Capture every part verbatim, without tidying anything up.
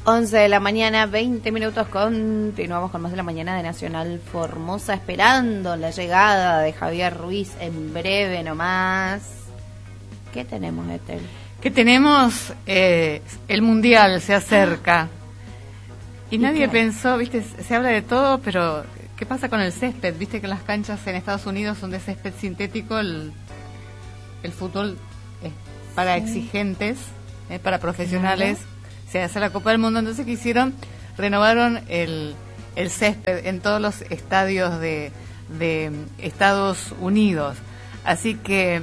once de la mañana, veinte minutos, continuamos con más de la mañana de Nacional Formosa, esperando la llegada de Javier Ruiz en breve nomás. ¿Qué tenemos, Ethel? ¿Qué tenemos? Eh, el Mundial se acerca. Y, ¿Y nadie qué? pensó, viste, se habla de todo, pero ¿qué pasa con el césped? Viste que las canchas en Estados Unidos son de césped sintético, el, el fútbol es para sí. exigentes, eh, para profesionales. Claro. Se hace la Copa del Mundo, entonces ¿qué hicieron? Renovaron el, el césped en todos los estadios de, de Estados Unidos. Así que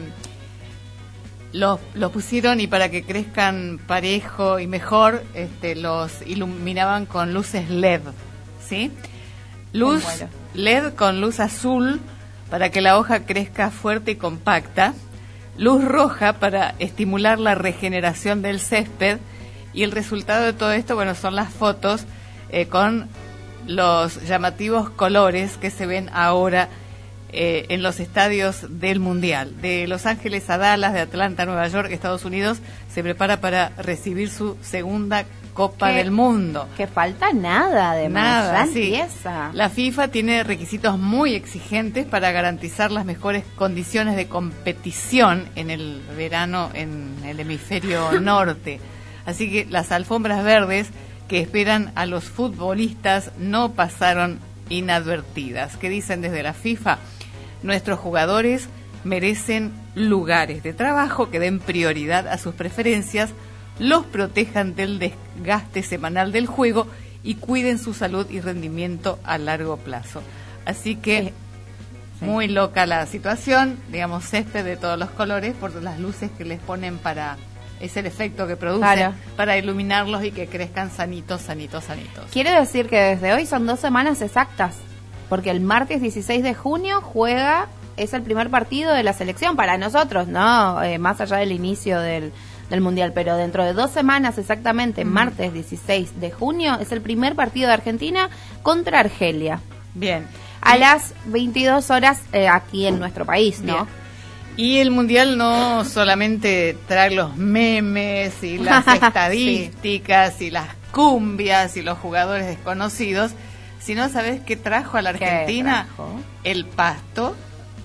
los, los pusieron y para que crezcan parejo y mejor, este, los iluminaban con luces L E D, ¿sí? Luz bueno. L E D con luz azul para que la hoja crezca fuerte y compacta. Luz roja para estimular la regeneración del césped. Y el resultado de todo esto, bueno, son las fotos eh, con los llamativos colores que se ven ahora eh, en los estadios del Mundial. De Los Ángeles a Dallas, de Atlanta a Nueva York, Estados Unidos se prepara para recibir su segunda Copa que, del Mundo. Que falta nada, además. Nada, ya sí. empieza. La FIFA tiene requisitos muy exigentes para garantizar las mejores condiciones de competición en el verano en el hemisferio norte. Así que las alfombras verdes que esperan a los futbolistas no pasaron inadvertidas. ¿Qué dicen desde la FIFA? Nuestros jugadores merecen lugares de trabajo que den prioridad a sus preferencias, los protejan del desgaste semanal del juego y cuiden su salud y rendimiento a largo plazo. Así que sí. muy loca la situación, digamos, césped de todos los colores por las luces que les ponen para... Es el efecto que produce claro. para iluminarlos y que crezcan sanitos, sanitos, sanitos. Quiero decir que desde hoy son dos semanas exactas, porque el martes dieciséis de junio juega, es el primer partido de la selección para nosotros, ¿no? Eh, más allá del inicio del, del Mundial, pero dentro de dos semanas exactamente, mm. martes dieciséis de junio, es el primer partido de Argentina contra Argelia. Bien. A y... las veintidós horas eh, aquí en nuestro país, ¿no? Bien. Y el Mundial no solamente trae los memes y las estadísticas sí. y las cumbias y los jugadores desconocidos, sino, ¿sabes qué trajo a la Argentina? El pasto,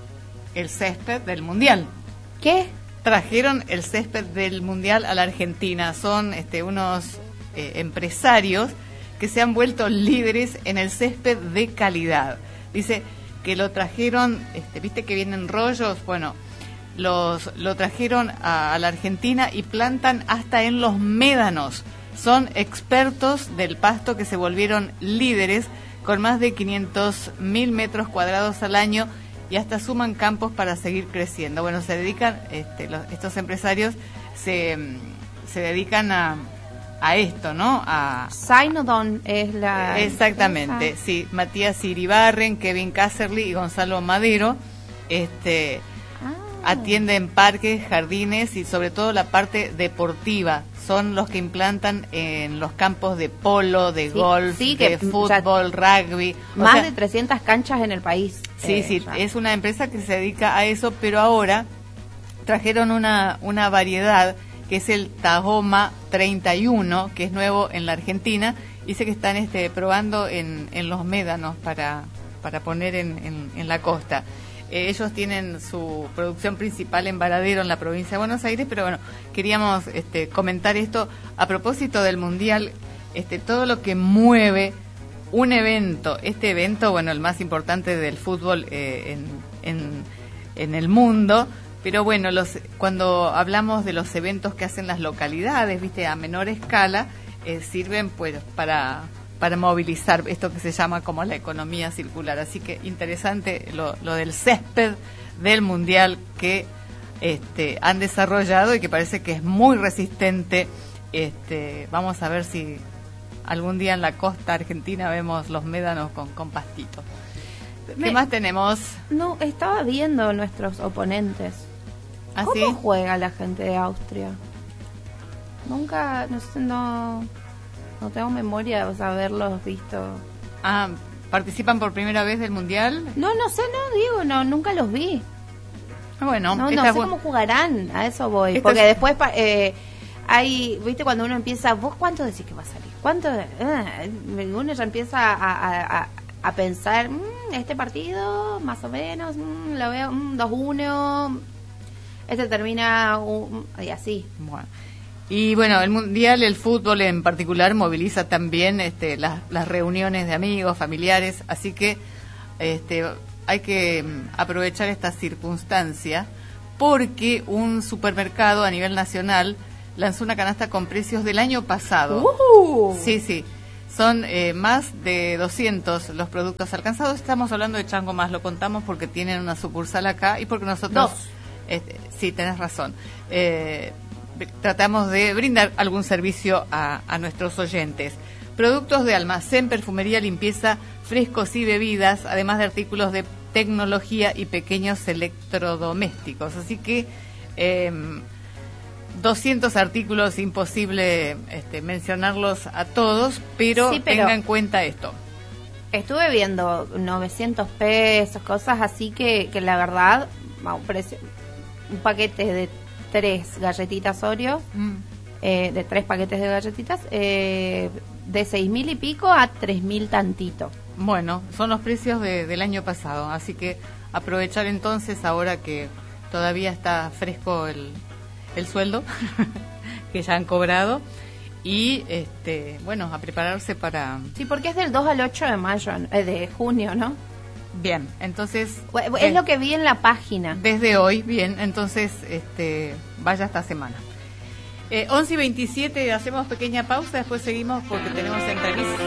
el césped del Mundial. ¿Qué? Trajeron el césped del Mundial a la Argentina. Son este, unos eh, empresarios que se han vuelto líderes en el césped de calidad. Dice que lo trajeron, este, ¿viste que vienen rollos? Bueno... Los, lo trajeron a, a la Argentina y plantan hasta en los médanos. Son expertos del pasto que se volvieron líderes con más de quinientos mil metros cuadrados al año y hasta suman campos para seguir creciendo. Bueno, se dedican, este, los, estos empresarios se, se dedican a, a esto, ¿no? A Synodon es la... Exactamente, empresa. Sí. Matías Iribarren, Kevin Casserly y Gonzalo Madero, este... atienden parques, jardines y sobre todo la parte deportiva. Son los que implantan en los campos de polo, de sí, golf, sí, de que, fútbol, ya, rugby. Más sea, de trescientas canchas en el país. Sí, eh, sí, ya. es una empresa que se dedica a eso, pero ahora trajeron una, una variedad que es el Tahoma treinta y uno, que es nuevo en la Argentina. Dice que están este, probando en, en los médanos para, para poner en, en, en la costa. Eh, ellos tienen su producción principal en Varadero, en la provincia de Buenos Aires, pero bueno, queríamos este, comentar esto a propósito del Mundial, este, todo lo que mueve un evento, este evento, bueno, el más importante del fútbol eh, en, en, en el mundo, pero bueno, los, cuando hablamos de los eventos que hacen las localidades, viste, a menor escala, eh, sirven pues para... para movilizar esto que se llama como la economía circular. Así que interesante lo, lo del césped del Mundial que este, han desarrollado y que parece que es muy resistente. Este, vamos a ver si algún día en la costa argentina vemos los médanos con, con pastito. ¿Qué Me, más tenemos? No, estaba viendo nuestros oponentes. ¿Ah, ¿Cómo sí? juega la gente de Austria? Nunca, no sé, no... No tengo memoria de haberlos visto. Ah, ¿participan por primera vez del Mundial? No, no sé, no digo, no, nunca los vi. Bueno, no, no sé bu- cómo jugarán, a eso voy. Porque es... después eh, hay, viste, cuando uno empieza, ¿vos cuánto decís que va a salir? ¿Cuánto? Eh, uno ya empieza a, a, a, a pensar, mmm, este partido, más o menos, mmm, lo veo, mmm, dos uno, este termina, um, y así. Bueno. Y bueno, el mundial, el fútbol en particular, moviliza también este, las, las reuniones de amigos, familiares, así que este, hay que aprovechar esta circunstancia porque un supermercado a nivel nacional lanzó una canasta con precios del año pasado. Uh. Sí, sí. Son eh, más de doscientos los productos alcanzados. Estamos hablando de Chango Más, lo contamos porque tienen una sucursal acá y porque nosotros... Dos. Este, sí, tenés razón. Eh, tratamos de brindar algún servicio a, a nuestros oyentes. Productos de almacén, perfumería, limpieza, frescos y bebidas, además de artículos de tecnología y pequeños electrodomésticos. Así que... Eh, doscientos artículos, imposible este, mencionarlos a todos, pero, sí, pero tenga en cuenta esto. Estuve viendo novecientos pesos, cosas así que, que la verdad, un, precio, un paquete de tres galletitas Oreo, mm. eh, de tres paquetes de galletitas, eh, de seis mil y pico a tres mil tantito. Bueno, son los precios de, del año pasado, así que aprovechar entonces ahora que todavía está fresco el... el sueldo que ya han cobrado y este bueno a prepararse para sí porque es del dos al ocho de mayo eh, de junio, ¿no? Bien, entonces es eh, lo que vi en la página desde hoy. Bien, entonces este vaya esta semana. eh, once y veintisiete, hacemos pequeña pausa, después seguimos porque tenemos entrevistas.